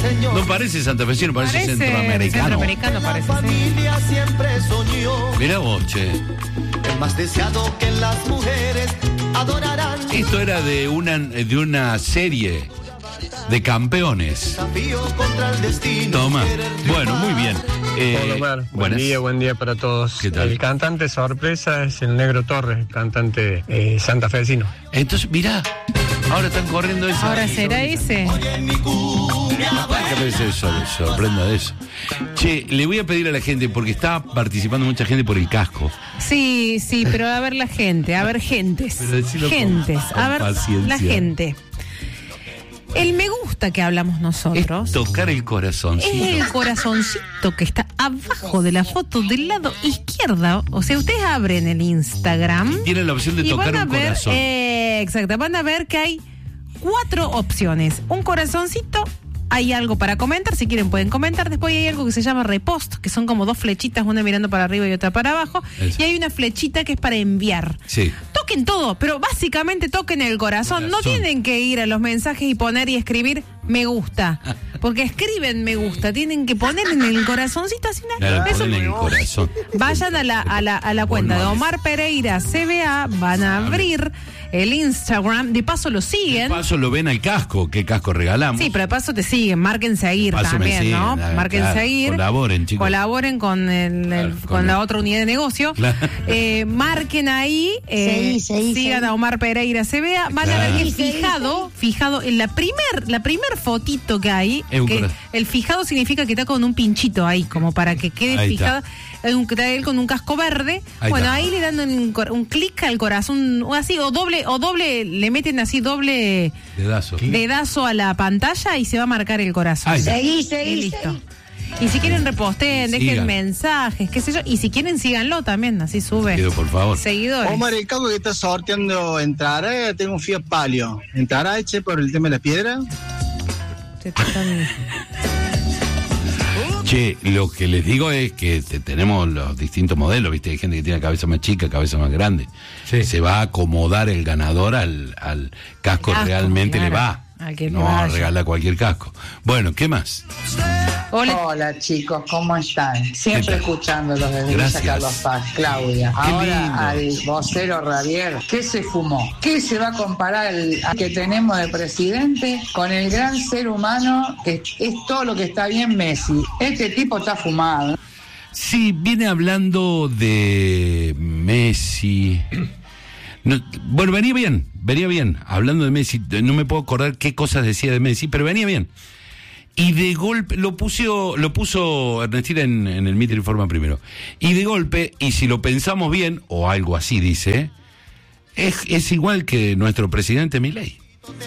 señor. No parece santafesino, parece centroamericano. Centroamericano parece, familia siempre soñó. Mirá vos, che. El más deseado que las mujeres adorarán. Esto era de una serie de campeones. Desafío contra el destino. Toma. Bueno, muy bien. Hola, Omar. Buen día para todos. ¿Qué tal? El cantante sorpresa es el Negro Torres, cantante santafesino. Entonces, mirá, ahora están corriendo esa. Ahora será ese. Que veces se sorprenda de eso. Che, le voy a pedir a la gente, porque está participando mucha gente por el casco. Sí, pero a ver la gente, a ver gentes. Pero decilo Gentes, con a ver paciencia. la gente. El me gusta que hablamos nosotros Es tocar el corazoncito. es el corazoncito que está abajo de la foto del lado izquierdo. O sea, ustedes abren el Instagram. Tienen la opción de y tocar van a un ver, corazón. Exacto, van a ver que hay 4 opciones. Un corazoncito, hay algo para comentar, si quieren pueden comentar. Después hay algo que se llama repost, que son como 2 flechitas, una mirando para arriba y otra para abajo. Eso. Y hay una flechita que es para enviar. Sí. Toquen todo, pero básicamente toquen el corazón. No tienen que ir a los mensajes y poner y escribir me gusta. Porque escriben me gusta. Tienen que poner en el corazoncito así una. Claro, Eso- ponen en el corazón. Vayan a la cuenta de Omar Pereira CBA, van a abrir el Instagram, de paso lo De siguen. paso lo ven al casco, qué casco regalamos. Sí, pero de paso te siguen, marquen seguir De paso me también, siguen, ¿no? claro, Marquen claro. seguir. Colaboren, chicos. Colaboren con Claro, con la otra unidad de negocio. Claro. Marquen ahí, sigan a Omar Pereira CBA, van a Claro. ver que fijado en la primer fotito que hay, Es un que corazón. el fijado significa que está con un pinchito ahí, como para que quede Ahí está. fijada. Está él con un casco verde. Ahí Bueno, está. ahí le dan un clic al corazón, o así, o doble, le meten así doble Dedazo. dedazo a la pantalla y se va a marcar el corazón. Ahí está. Y listo. Y si quieren reposteen, dejen Sigan. mensajes, qué sé yo. Y si quieren síganlo también, así sube. Pido, por favor. Seguidores. Omar, el cago que está sorteando entrará, tengo un Fiat Palio. ¿Entrará, che, por el tema de las piedras? Se te están- Che, lo que les digo es que tenemos los distintos modelos, ¿viste? Hay gente que tiene cabeza más chica, cabeza más grande. Sí. Se va a acomodar el ganador al casco, Casco, realmente claro. le va. Al que le No va a vaya. regalar cualquier casco. Bueno, ¿qué más? Hola. Hola chicos, ¿cómo están? Siempre ¿Qué tal? escuchándolos desde Gracias. Villa Carlos Paz, Claudia. Qué Ahora lindo. al vocero Javier, ¿qué se fumó? ¿Qué se va a comparar al que tenemos de presidente con el gran ser humano que es todo lo que está bien Messi? Este tipo está fumado. Sí, viene hablando de Messi. No, bueno, venía bien, hablando de Messi. No me puedo acordar qué cosas decía de Messi, pero venía bien. Y de golpe, lo puso Ernestina en el Mitre Informa primero. Y de golpe, y si lo pensamos bien, o algo así dice, es igual que nuestro presidente Milei.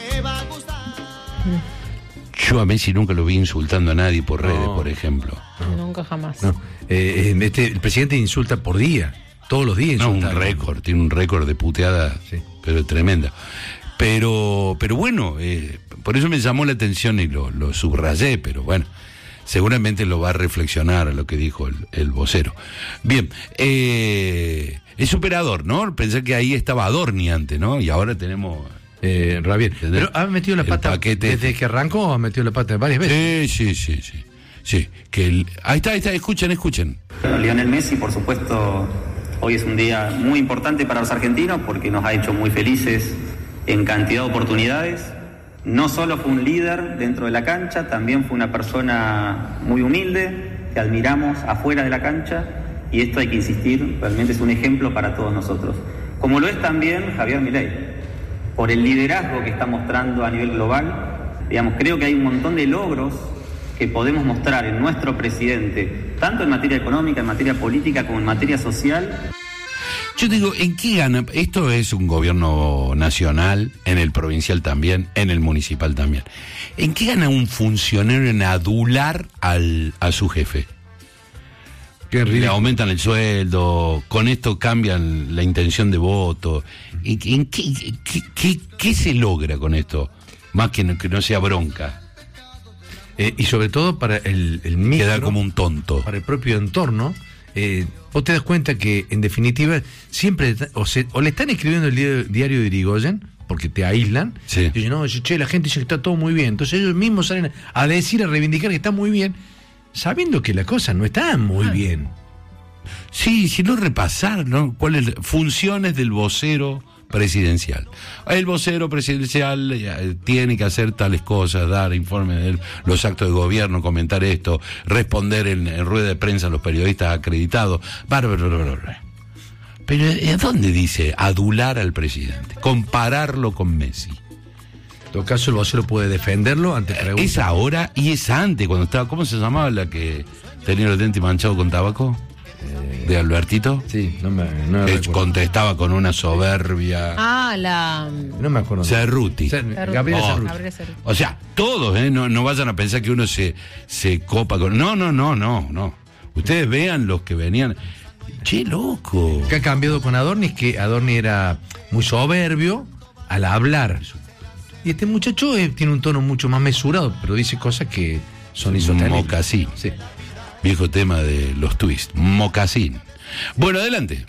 Yo a Messi nunca lo vi insultando a nadie por redes, por ejemplo. Nunca jamás. No, el presidente insulta por día, todos los días No, un insulta. récord, tiene un récord de puteada, Sí. pero tremenda. Pero bueno, por eso me llamó la atención y lo subrayé, pero bueno, seguramente lo va a reflexionar a lo que dijo el vocero. Bien, es superador, ¿no? Pensé que ahí estaba Adorni antes, ¿no? Y ahora tenemos... Javier. Pero ha metido la El pata paquete. desde que arrancó, ha metido la pata varias veces. Sí, que ahí está, escuchen. Lionel Messi, por supuesto, hoy es un día muy importante para los argentinos porque nos ha hecho muy felices en cantidad de oportunidades. No solo fue un líder dentro de la cancha, también fue una persona muy humilde, que admiramos afuera de la cancha, y esto hay que insistir, realmente es un ejemplo para todos nosotros. Como lo es también Javier Milei, por el liderazgo que está mostrando a nivel global. Digamos, creo que hay un montón de logros que podemos mostrar en nuestro presidente, tanto en materia económica, en materia política, como en materia social. Yo digo, ¿en qué gana? Esto es un gobierno nacional, en el provincial también, en el municipal también. ¿En qué gana un funcionario en adular a su jefe? Le aumentan el sueldo, con esto cambian la intención de voto. ¿En qué se logra con esto? Más que no sea bronca. Y sobre todo para el micro, Quedar como un tonto. para el propio entorno. Vos te das cuenta que, en definitiva, siempre o le están escribiendo el diario de Irigoyen porque te aíslan. Sí. Y dicen, no, che, la gente dice que está todo muy bien. Entonces ellos mismos salen a decir, a reivindicar que está muy bien, sabiendo que la cosa no está muy bien. Sí, si no repasar, ¿no? ¿Cuáles funciones del vocero presidencial? El vocero presidencial tiene que hacer tales cosas, dar informes de los actos de gobierno, comentar esto, responder en rueda de prensa a los periodistas acreditados. Bárbaro. Pero ¿a dónde dice adular al presidente? Compararlo con Messi. En todo caso, el vocero puede defenderlo ante preguntas. Es ahora y es antes, cuando estaba, ¿cómo se llamaba la que tenía los dientes manchados con tabaco? ¿De Albertito? Sí, no contestaba con una soberbia. No me acuerdo. Cerruti. Gabriel Cerruti. O sea, todos, no vayan a pensar que uno se copa con... No. Ustedes vean los que venían... Che, loco. Que ha cambiado con Adorni es que Adorni era muy soberbio al hablar. Y este muchacho tiene un tono mucho más mesurado, pero dice cosas que son insostenibles. Mocasín. Sí. Viejo tema de los twists. Mocasín. Bueno, adelante.